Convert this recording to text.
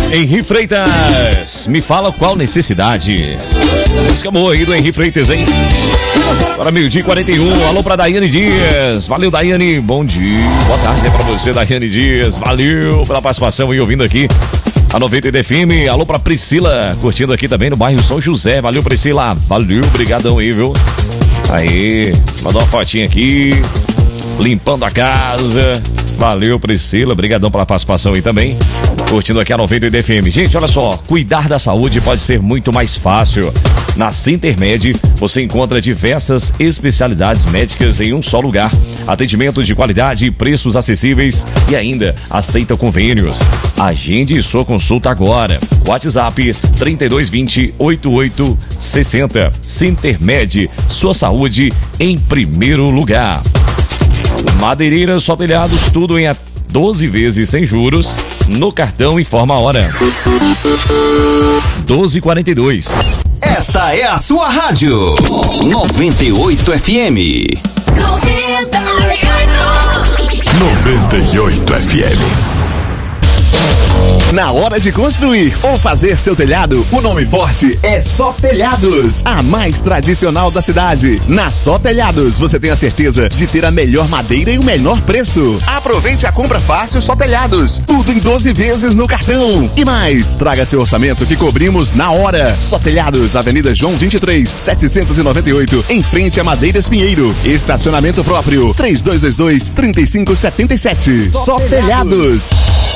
Henri Freitas, me fala qual necessidade. Música boa aí do Henri Freitas, hein? Agora 12h41, alô pra Daiane Dias. Valeu, Daiane, bom dia. Boa tarde aí pra você, Daiane Dias. Valeu pela participação e ouvindo aqui a 90 FM. Alô pra Priscila, curtindo aqui também no bairro São José. Valeu, Priscila. Valeu, brigadão aí, viu? Aí, mandou uma fotinha aqui, limpando a casa. Valeu, Priscila, brigadão pela participação aí também. Curtindo aqui a 90 FM. Gente, olha só, cuidar da saúde pode ser muito mais fácil. Na Sintermed, você encontra diversas especialidades médicas em um só lugar. Atendimento de qualidade, preços acessíveis e ainda aceita convênios. Agende sua consulta agora. WhatsApp 3220-8860. Sintermed, sua saúde em primeiro lugar. Madeireiras, só telhados, tudo em 12 vezes sem juros. No cartão, informa a hora. 12h42. Esta é a sua rádio 98 FM. 98 FM. Na hora de construir ou fazer seu telhado, o nome forte é Só Telhados, a mais tradicional da cidade. Na Só Telhados, você tem a certeza de ter a melhor madeira e o menor preço. Aproveite a compra fácil Só Telhados, tudo em 12 vezes no cartão. E mais, traga seu orçamento que cobrimos na hora. Só Telhados, Avenida João 23, 798, em frente a Madeiras Pinheiro. Estacionamento próprio, 3222-3577. Só Telhados.